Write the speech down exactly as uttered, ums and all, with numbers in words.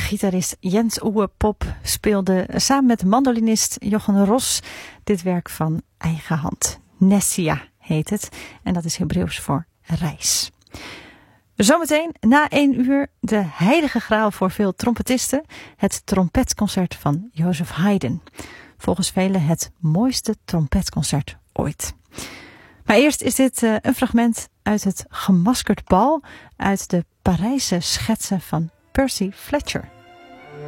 Gitarist Jens Uwe Pop speelde samen met mandolinist Jochen Ros dit werk van eigen hand. Nessia heet het en dat is Hebreeuws voor reis. Zometeen na één uur de heilige graal voor veel trompetisten, het trompetconcert van Joseph Haydn. Volgens velen het mooiste trompetconcert ooit. Maar eerst is dit uh, een fragment uit het Gemaskerd Bal uit de Parijse schetsen van Percy Fletcher.